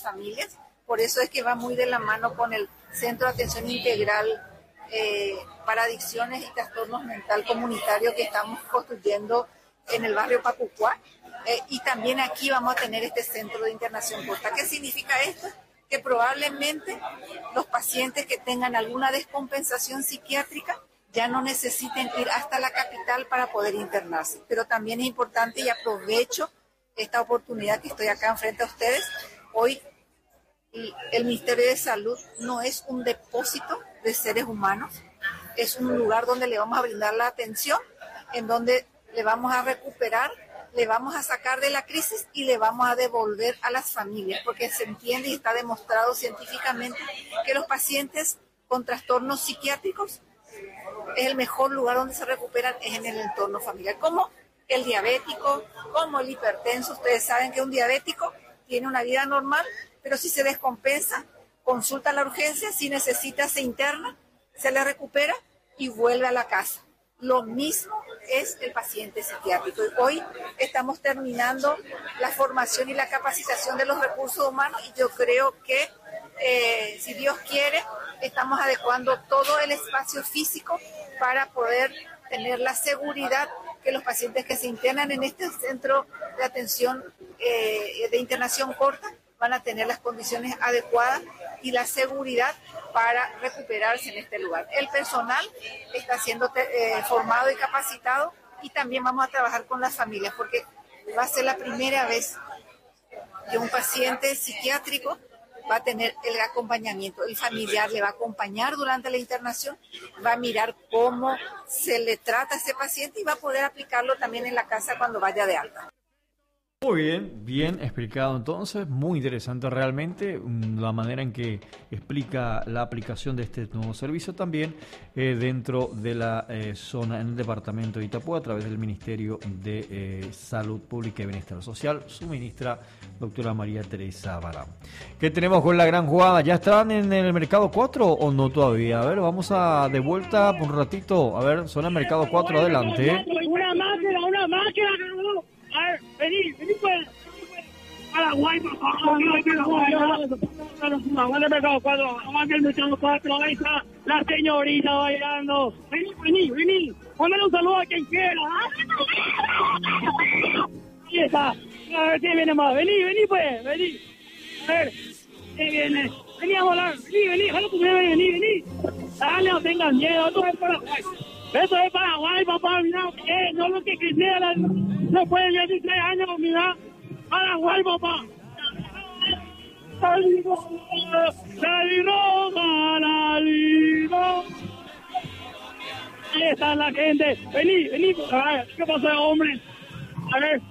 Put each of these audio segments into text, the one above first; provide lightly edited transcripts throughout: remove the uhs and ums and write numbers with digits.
familias. Por eso es que va muy de la mano con el Centro de Atención Integral para Adicciones y Trastornos Mental Comunitario que estamos construyendo en el barrio Pacucuá. Y también aquí vamos a tener este centro de internación corta. ¿Qué significa esto? Que probablemente los pacientes que tengan alguna descompensación psiquiátrica ya no necesiten ir hasta la capital para poder internarse. Pero también es importante, y aprovecho esta oportunidad que estoy acá enfrente a ustedes, hoy el Ministerio de Salud no es un depósito de seres humanos, es un lugar donde le vamos a brindar la atención, en donde le vamos a recuperar, le vamos a sacar de la crisis y le vamos a devolver a las familias, porque se entiende y está demostrado científicamente que los pacientes con trastornos psiquiátricos es el mejor lugar donde se recuperan es en el entorno familiar, como el diabético, como el hipertenso. Ustedes saben que un diabético tiene una vida normal, pero si se descompensa, consulta a la urgencia, si necesita se interna, se le recupera y vuelve a la casa. Lo mismo es el paciente psiquiátrico. Hoy estamos terminando la formación y la capacitación de los recursos humanos y yo creo que, si Dios quiere, estamos adecuando todo el espacio físico para poder tener la seguridad que los pacientes que se internan en este centro de atención de internación corta van a tener las condiciones adecuadas y la seguridad para recuperarse en este lugar. El personal está siendo formado y capacitado y también vamos a trabajar con las familias porque va a ser la primera vez que un paciente psiquiátrico va a tener el acompañamiento. El familiar le va a acompañar durante la internación, va a mirar cómo se le trata a ese paciente y va a poder aplicarlo también en la casa cuando vaya de alta. Muy bien, bien explicado entonces, muy interesante realmente la manera en que explica la aplicación de este nuevo servicio también dentro de la zona en el departamento de Itapúa a través del Ministerio de Salud Pública y Bienestar Social, su ministra doctora María Teresa Barán. ¿Qué tenemos con la gran jugada? ¿Ya están en el Mercado 4 o no todavía? A ver, vamos a de vuelta por un ratito, a ver, zona Mercado 4, adelante. Una máquina, a ver, vení pues. Paraguay, por favor, vamos al Mercado 4, vamos al Mercado 4, ahí está la señorita bailando. Vení, mándale un saludo a quien quiera. Ahí está, a ver si viene más, vení pues, vení. A ver, ¿qué viene? Vení a volar, vení, déjalo primero, vení. Dale, no tengan miedo, esto es Paraguay. Eso es Paraguay, papá, mira, no lo que quisiera, después de 16 años, mira, Paraguay, papá. Salido. Ahí está la gente, vení, a ver, ¿qué pasa, hombre? A ver.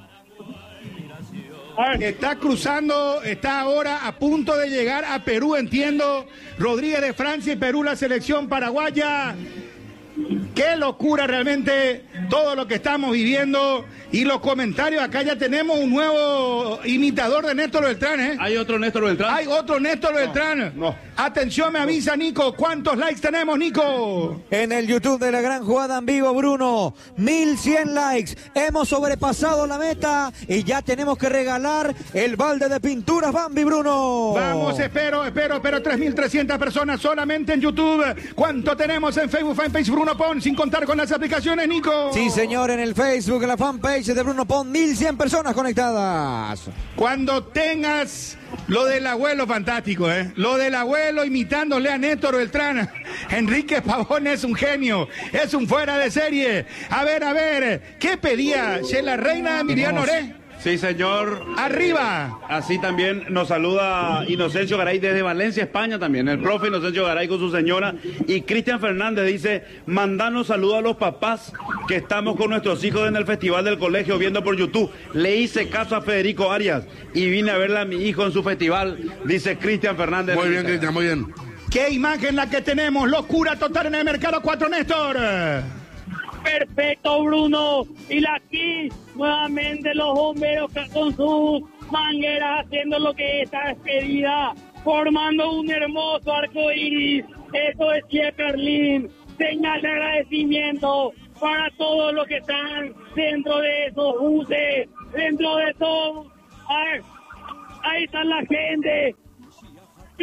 Está cruzando, está ahora a punto de llegar a Perú, entiendo. Rodríguez de Francia y Perú, la selección paraguaya. Qué locura realmente todo lo que estamos viviendo y los comentarios. Acá ya tenemos un nuevo imitador de Néstor Beltrán, ¿eh? ¿Hay otro Néstor Beltrán? Hay otro Néstor Beltrán. No. Atención, me avisa Nico. ¿Cuántos likes tenemos, Nico? En el YouTube de La Gran Jugada en vivo, Bruno, 1100 likes. Hemos sobrepasado la meta y ya tenemos que regalar el balde de pinturas Bambi, Bruno. Vamos, espero 3.300 personas solamente en YouTube. ¿Cuánto tenemos en Facebook, fanpage Bruno Pon, sin contar con las aplicaciones, Nico? Sí, señor, en el Facebook, en la fanpage de Bruno Pon, 1100 personas conectadas. Cuando tengas lo del abuelo, fantástico, ¿eh? Lo del abuelo imitándole a Néstor Beltrán. Enrique Pavón es un genio, es un fuera de serie. A ver, ¿qué pedía la reina Emiliano Oré? Sí, señor. ¡Arriba! Así también nos saluda Inocencio Garay desde Valencia, España también. El profe Inocencio Garay con su señora. Y Cristian Fernández dice, mandanos saludos a los papás que estamos con nuestros hijos en el festival del colegio viendo por YouTube. Le hice caso a Federico Arias y vine a verle a mi hijo en su festival, dice Cristian Fernández. Muy bien, Cristian, muy bien. ¿Qué imagen la que tenemos? Locura total en el Mercado 4, Néstor. Perfecto, Bruno. Y aquí nuevamente los bomberos con sus mangueras haciendo lo que está despedida, formando un hermoso arco iris. Eso es Berlín, señal de agradecimiento para todos los que están dentro de esos buses, dentro de todo. A ver, ahí está la gente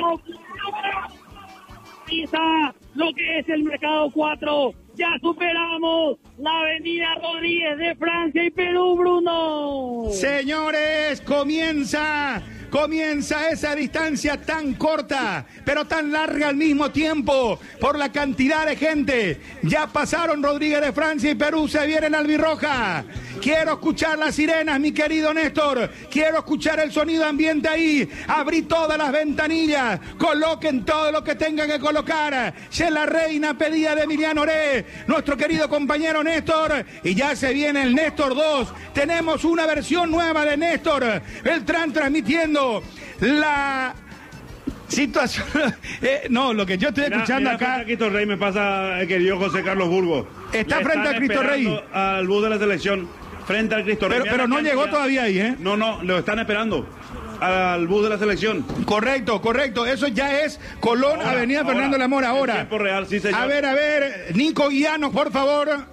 lo que es el Mercado 4. Ya superamos la avenida Rodríguez de Francia y Perú, Bruno. Señores, comienza esa distancia tan corta, pero tan larga al mismo tiempo, por la cantidad de gente. Ya pasaron Rodríguez de Francia y Perú, se viene la albirroja. Quiero escuchar las sirenas, mi querido Néstor. Quiero escuchar el sonido ambiente ahí. Abrí todas las ventanillas. Coloquen todo lo que tengan que colocar. Ya la reina pedida de Emiliano Oré, nuestro querido compañero Néstor. Y ya se viene el Néstor 2. Tenemos una versión nueva de Néstor Beltrán transmitiendo la situación. No, lo que yo estoy escuchando acá. Frente a Cristo Rey me pasa el querido José Carlos Burgos. Está frente a Cristo Rey. Al bus de la selección. Frente al Cristo Rey. Pero no llegó todavía ahí, ¿eh? No, lo están esperando. Al bus de la selección. Correcto. Eso ya es Colón, Avenida Fernando Lamora. Ahora. En tiempo real, sí, señor. A ver, Nico Guiano, por favor.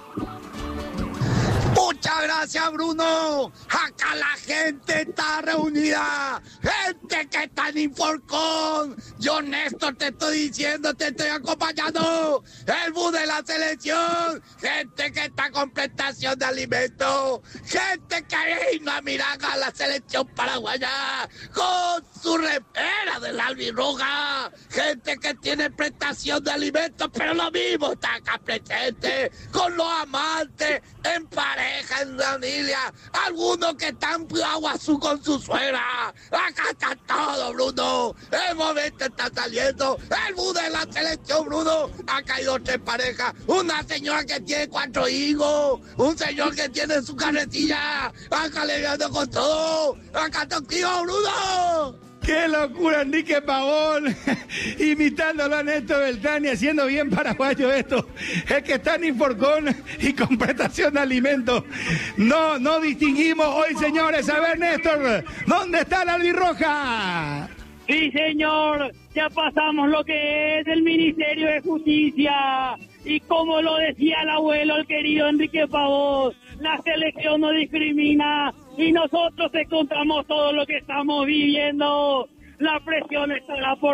Muchas gracias, Bruno. Acá la gente está reunida. Gente que está en Inforcon. Yo, Néstor, te estoy diciendo, te estoy acompañando. El bus de la selección. Gente que está con prestación de alimentos. Gente que vino a mirar a la selección paraguaya con su repera de la albirroja. Gente que tiene prestación de alimentos, pero lo mismo está acá presente con los amantes en pareja, en familia, algunos que están en Aguazú con su suegra. Acá está todo, Bruno. El momento está saliendo. El bus de la selección, Bruno. Acá hay 2 o 3 parejas. Una señora que tiene 4 hijos. Un señor que tiene su carretilla. Acá le viendo con todo. Acá está contigo, Bruno. ¡Qué locura, Enrique Pavón! Imitándolo a Néstor Beltrán y haciendo bien paraguayo esto. Es que está en Inforcon y con prestación de alimentos. No distinguimos hoy, señores. A ver, Néstor, ¿dónde está la albirroja? Sí, señor. Ya pasamos lo que es el Ministerio de Justicia. Y como lo decía el abuelo, el querido Enrique Pavón, la selección no discrimina. Y nosotros encontramos todo lo que estamos viviendo. La presión estará por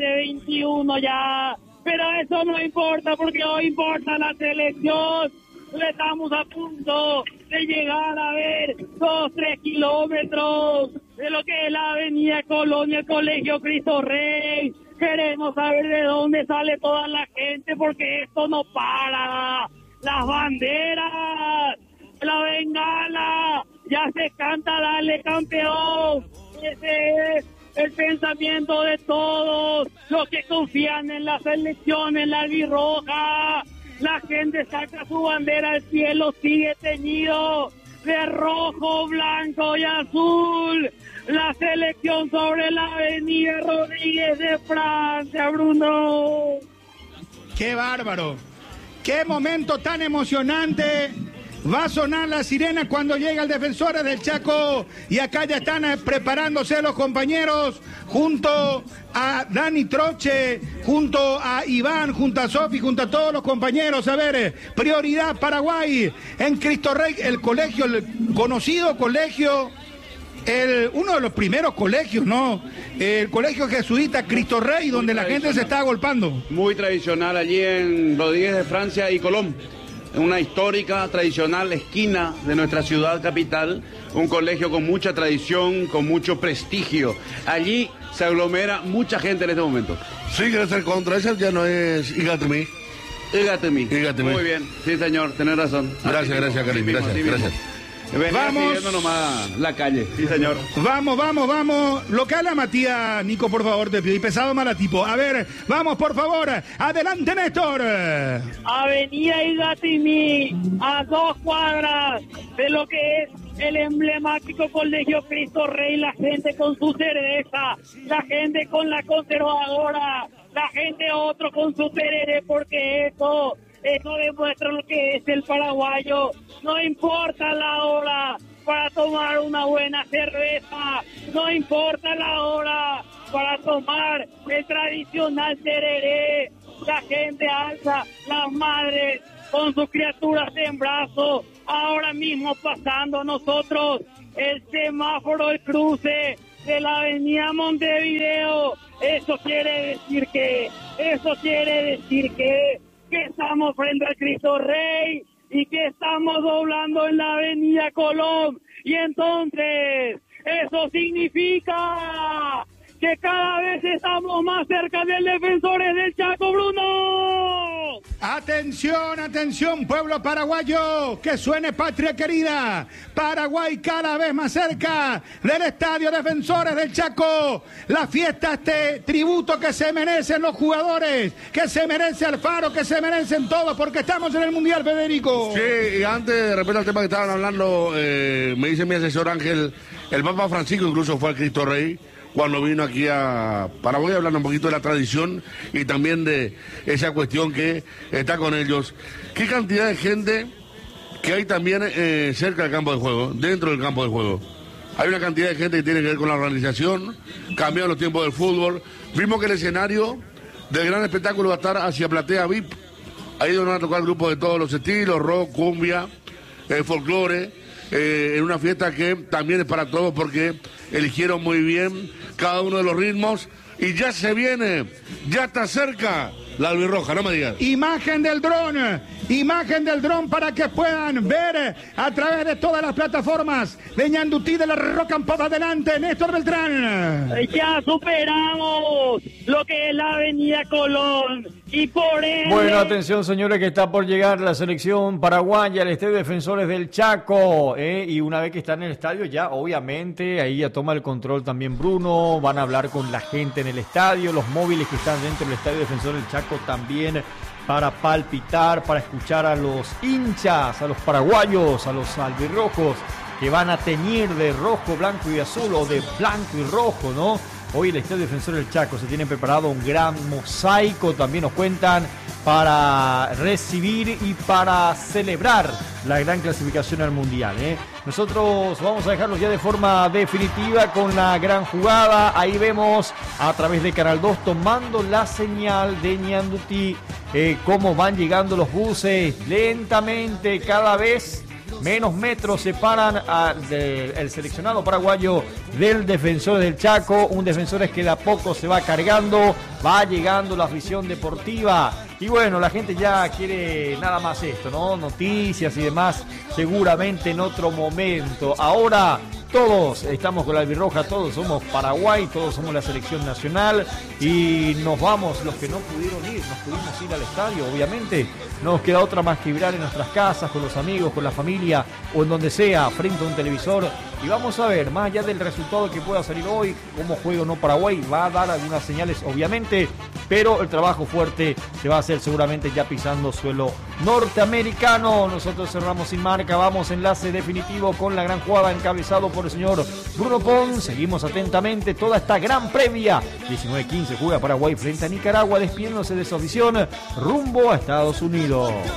2021 ya. Pero eso no importa porque hoy importa la selección. Estamos a punto de llegar a ver 2-3 kilómetros de lo que es la avenida Colón y el Colegio Cristo Rey. Queremos saber de dónde sale toda la gente porque esto no para. Las banderas, la bengala, ya se canta dale campeón. Ese es el pensamiento de todos los que confían en la selección, en la albirroja. La gente saca su bandera al cielo, sigue teñido de rojo, blanco y azul. La selección sobre la avenida Rodríguez de Francia, Bruno. ¡Qué bárbaro! ¡Qué momento tan emocionante! Va a sonar la sirena cuando llega el Defensores del Chaco y acá ya están preparándose los compañeros junto a Dani Troche, junto a Iván, junto a Sofi, junto a todos los compañeros. A ver, prioridad Paraguay en Cristo Rey, el colegio, el conocido colegio, uno de los primeros colegios, ¿no? El colegio jesuita Cristo Rey, donde la gente se está agolpando. Muy tradicional allí en Rodríguez de Francia y Colón. Una histórica, tradicional esquina de nuestra ciudad capital, un colegio con mucha tradición, con mucho prestigio. Allí se aglomera mucha gente en este momento. Sí, gracias. Contra eso ya no es Igatemi. Muy bien, sí señor, tenés razón. Gracias, Karim, gracias. Vamos nomás la calle, sí señor. Vamos. Local a Matías, Nico, por favor, te pido. Y pesado malatipo. A ver, vamos, por favor. Adelante, Néstor. Avenida Igatimi, a 2 cuadras de lo que es el emblemático Colegio Cristo Rey. La gente con su cerveza, la gente con la conservadora, la gente otro con su tereré, porque eso demuestra lo que es el paraguayo. No importa la hora para tomar una buena cerveza, no importa la hora para tomar el tradicional tereré. La gente alza, las madres con sus criaturas en brazos, ahora mismo pasando nosotros el semáforo, el cruce de la avenida Montevideo. Eso quiere decir que estamos frente al Cristo Rey y que estamos doblando en la avenida Colón. Y entonces, eso significa que cada vez estamos más cerca del Defensores del Chaco, Bruno. Atención, atención, pueblo paraguayo, que suene patria querida. Paraguay cada vez más cerca del Estadio Defensores del Chaco. La fiesta, este tributo que se merecen los jugadores, que se merece Alfaro, que se merecen todos, porque estamos en el Mundial, Federico. Sí, y antes, de repente, al tema que estaban hablando, me dice mi asesor Ángel, el Papa Francisco incluso fue al Cristo Rey cuando vino aquí a Paraguay, hablando un poquito de la tradición y también de esa cuestión que está con ellos. ¿Qué cantidad de gente que hay también cerca del campo de juego, dentro del campo de juego? Hay una cantidad de gente que tiene que ver con la organización, cambiaron los tiempos del fútbol. Vimos que el escenario del gran espectáculo va a estar hacia Platea VIP. Ahí donde van a tocar grupos de todos los estilos, rock, cumbia, folclore, en una fiesta que también es para todos porque eligieron muy bien cada uno de los ritmos y ya se viene, ya está cerca la albirroja, no me digas. Imagen del dron para que puedan ver a través de todas las plataformas de Ñandutí, de la Rock and Pop. Adelante, Néstor Beltrán. Ya superamos lo que es la avenida Colón y por ende... Bueno, atención señores, que está por llegar la selección paraguaya al Estadio Defensores del Chaco, y una vez que está en el estadio ya obviamente ahí ya toma el control también Bruno, van a hablar con la gente en el estadio, los móviles que están dentro del Estadio Defensores del Chaco también, para palpitar, para escuchar a los hinchas, a los paraguayos, a los albirrojos que van a teñir de rojo, blanco y azul o de blanco y rojo, ¿no? Hoy el Estadio Defensor del Chaco se tiene preparado un gran mosaico, también nos cuentan, para recibir y para celebrar la gran clasificación al Mundial, ¿eh? Nosotros vamos a dejarlos ya de forma definitiva con la gran jugada. Ahí vemos a través de Canal 2 tomando la señal de Ñandutí, cómo van llegando los buses lentamente, cada vez menos metros separan el seleccionado paraguayo del Defensor del Chaco. Un Defensores que de a poco se va cargando, va llegando la afición deportiva. Y bueno, la gente ya quiere nada más esto, ¿no? Noticias y demás, seguramente en otro momento. Ahora todos estamos con la albirroja, todos somos Paraguay, todos somos la selección nacional y nos vamos, los que no pudieron ir, nos pudimos ir al estadio, obviamente. No nos queda otra más que vibrar en nuestras casas, con los amigos, con la familia o en donde sea, frente a un televisor. Y vamos a ver, más allá del resultado que pueda salir hoy, cómo juega o no Paraguay, va a dar algunas señales obviamente, pero el trabajo fuerte se va a hacer seguramente ya pisando suelo norteamericano. Nosotros cerramos sin marca, vamos enlace definitivo con la gran jugada encabezado por el señor Bruno Pons. Seguimos atentamente toda esta gran previa. 19-15 juega Paraguay frente a Nicaragua, despidiéndose de su afición rumbo a Estados Unidos.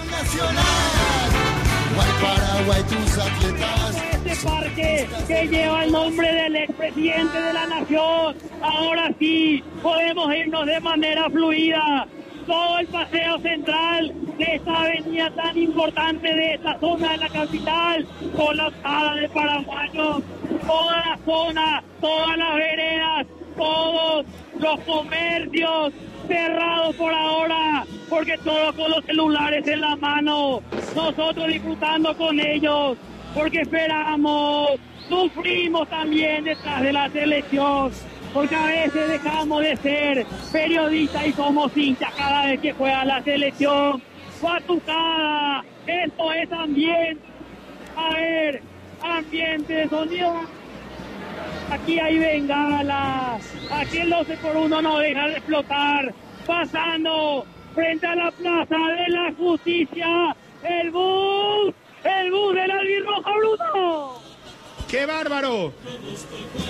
Este parque que lleva el nombre del expresidente de la nación, ahora sí podemos irnos de manera fluida. Todo el paseo central de esta avenida tan importante de esta zona de la capital, colapsada de paraguayos, toda la zona, todas las veredas, todos los comercios cerrados por ahora, porque todos con los celulares en la mano, nosotros disfrutando con ellos, porque esperamos, sufrimos también detrás de la selección, porque a veces dejamos de ser periodistas y somos hinchas cada vez que juega la selección. Batucada, esto es ambiente, a ver, ambiente de sonido. Aquí hay bengalas, aquí el 12x1 no deja de explotar, pasando frente a la Plaza de la Justicia, el bus de la albirroja, Bruno. ¡Qué bárbaro!